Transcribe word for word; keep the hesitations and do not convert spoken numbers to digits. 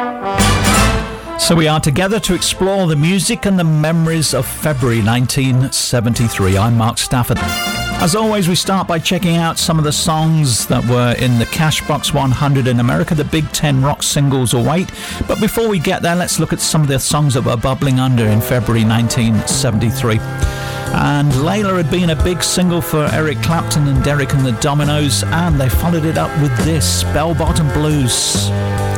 So we are together to explore the music and the memories of February nineteen seventy-three. I'm Mark Stafford. As always, we start by checking out some of the songs that were in the Cashbox one hundred in America. The Big Ten rock singles await. But before we get there, let's look at some of the songs that were bubbling under in February nineteen seventy-three. And Layla had been a big single for Eric Clapton and Derek and the Dominoes, and they followed it up with this, Bell Bottom Blues.